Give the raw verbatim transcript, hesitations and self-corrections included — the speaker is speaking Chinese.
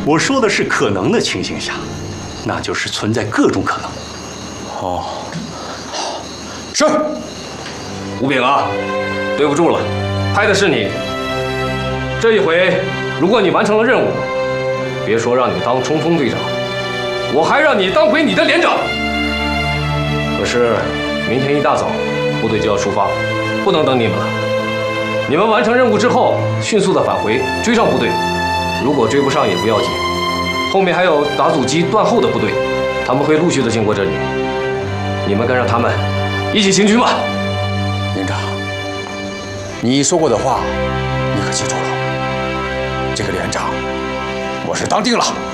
我说的是可能的情形下，那就是存在各种可能。 哦，是。 吴炳啊，对不住了，派的是你。这一回，如果你完成了任务，别说让你当冲锋队长，我还让你当回你的连长。可是明天一大早，部队就要出发，不能等你们了。你们完成任务之后，迅速的返回，追上部队。如果追不上也不要紧，后面还有打阻击断后的部队，他们会陆续的经过这里。你们跟上他们，一起行军吧。 营长，你说过的话，你可记住了？这个连长，我是当定了。